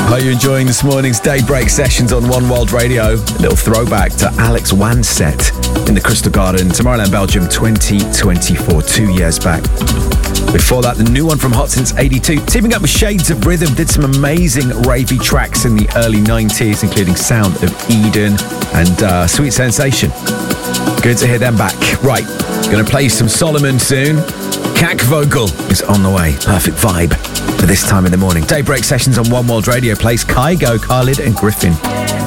Are you enjoying this morning's Daybreak sessions on One World Radio? A little throwback to Alex Wanset in the Crystal Garden, Tomorrowland, Belgium, 2024, 2 years back. Before that, the new one from Hot Since 82, teaming up with Shades of Rhythm, did some amazing ravey tracks in the early 90s, including Sound of Eden and Sweet Sensation. Good to hear them back. Right, gonna play some Solomon soon. Kak Vogel is on the way. Perfect vibe for this time in the morning. Daybreak sessions on One World Radio plays Kygo, Khalid and Griffin.